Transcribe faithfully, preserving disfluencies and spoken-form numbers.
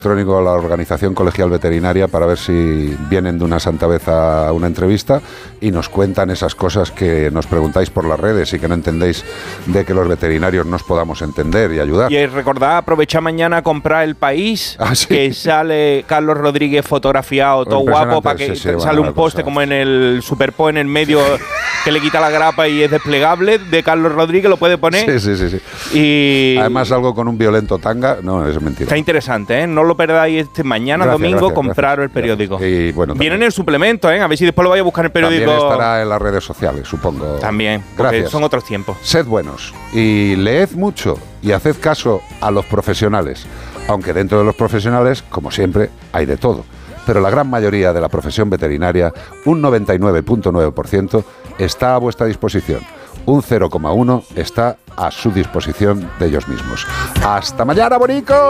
electrónico a la Organización Colegial Veterinaria para ver si vienen de una santa vez a una entrevista y nos cuentan esas cosas que nos preguntáis por las redes y que no entendéis, de que los veterinarios nos podamos entender y ayudar. Y recordad, aprovechar mañana a comprar El País, ¿Ah, sí? que sale Carlos Rodríguez fotografiado, todo guapo, para que sí, sí, sale bueno, un poste cosa. como en el Superpo en el medio que le quita la grapa y es desplegable, de Carlos Rodríguez, lo puede poner. Sí, sí, sí, sí. Y además algo con un violento tanga, no, es mentira. está interesante, ¿eh? No lo perdáis este mañana, Gracias, domingo, gracias, compraros gracias, el periódico. gracias. Y, bueno, viene en también, el suplemento, ¿eh? A ver si después lo vais a buscar en el periódico. También estará en las redes sociales, supongo. También, porque Gracias. son otros tiempos. Sed buenos y leed mucho y haced caso a los profesionales, aunque dentro de los profesionales, como siempre, hay de todo. Pero la gran mayoría de la profesión veterinaria, un noventa y nueve punto nueve por ciento, está a vuestra disposición. Un cero coma uno por ciento está a su disposición de ellos mismos. ¡Hasta mañana, bonico!